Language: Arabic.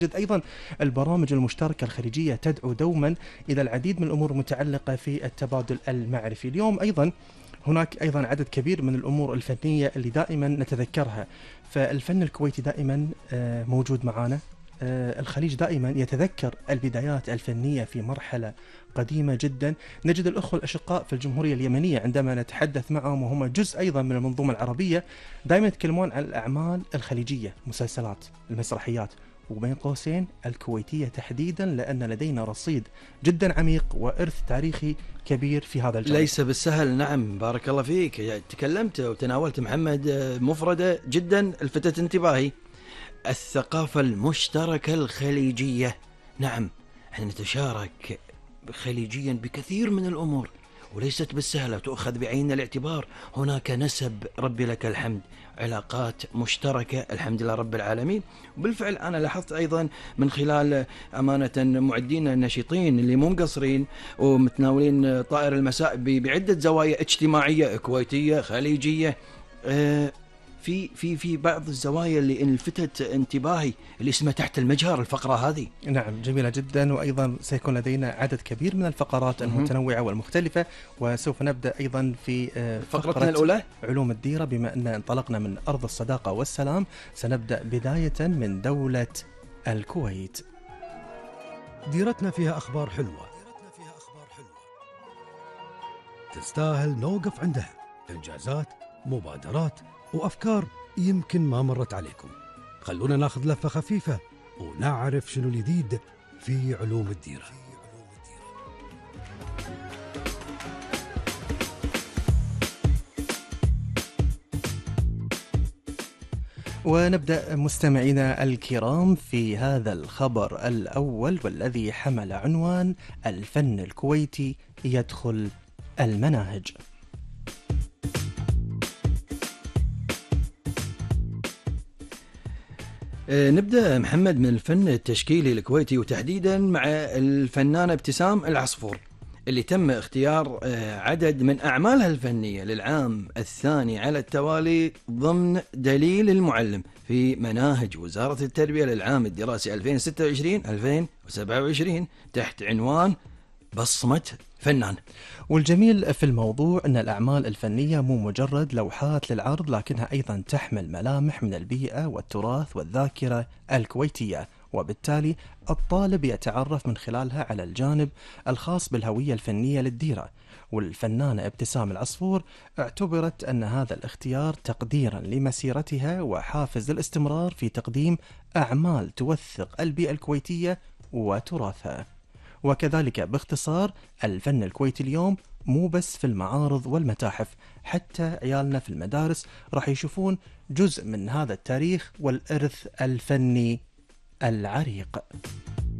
أيضا البرامج المشتركة الخليجية تدعو دوما إلى العديد من الأمور المتعلقة في التبادل المعرفي. اليوم أيضا هناك أيضا عدد كبير من الأمور الفنية اللي دائما نتذكرها، فالفن الكويتي دائما موجود معنا. الخليج دائما يتذكر البدايات الفنية في مرحلة قديمة جدا. نجد الأخوة الأشقاء في الجمهورية اليمنية عندما نتحدث معهم وهم جزء أيضا من المنظومة العربية دائما يتكلمون عن الأعمال الخليجية، مسلسلات، المسرحيات، وبين قوسين الكويتية تحديدا، لأن لدينا رصيد جدا عميق وإرث تاريخي كبير في هذا الجانب. ليس بالسهل. نعم، بارك الله فيك. تكلمت وتناولت محمد مفردة جدا الفتت انتباهي: الثقافة المشتركة الخليجية. نعم، احنا نتشارك خليجيا بكثير من الأمور وليست بالسهلة، تؤخذ بعين الاعتبار. هناك نسب، ربي لك الحمد، علاقات مشتركة الحمد لله رب العالمين. وبالفعل أنا لاحظت أيضا من خلال أمانة معدين النشيطين اللي مو مقصرين ومتناولين طائر المساء بعدة زوايا اجتماعية كويتية خليجية، في بعض الزوايا اللي انلفتت انتباهي اللي اسمها تحت المجهر الفقرة هذه. نعم، جميلة جدا. وأيضا سيكون لدينا عدد كبير من الفقرات المتنوعة والمختلفة، وسوف نبدأ أيضا في فقرتنا الأولى علوم الديرة. بما أن انطلقنا من أرض الصداقة والسلام، سنبدأ بداية من دولة الكويت. ديرتنا فيها أخبار حلوة تستاهل نوقف عندها، إنجازات، مبادرات وأفكار يمكن ما مرت عليكم. خلونا ناخذ لفة خفيفة ونعرف شنو الجديد في علوم الديرة. ونبدأ مستمعينا الكرام في هذا الخبر الأول، والذي حمل عنوان: الفن الكويتي يدخل المناهج. نبدأ محمد من الفن التشكيلي الكويتي، وتحديدا مع الفنانة ابتسام العصفور اللي تم اختيار عدد من أعمالها الفنية للعام الثاني على التوالي ضمن دليل المعلم في مناهج وزارة التربية للعام الدراسي 2026-2027 تحت عنوان بصمة فنان. والجميل في الموضوع أن الأعمال الفنية مو مجرد لوحات للعرض، لكنها أيضا تحمل ملامح من البيئة والتراث والذاكرة الكويتية، وبالتالي الطالب يتعرف من خلالها على الجانب الخاص بالهوية الفنية للديرة. والفنانة ابتسام العصفور اعتبرت أن هذا الاختيار تقديرا لمسيرتها وحافز للاستمرار في تقديم أعمال توثق البيئة الكويتية وتراثها. وكذلك باختصار، الفن الكويتي اليوم مو بس في المعارض والمتاحف، حتى عيالنا في المدارس راح يشوفون جزء من هذا التاريخ والإرث الفني العريق.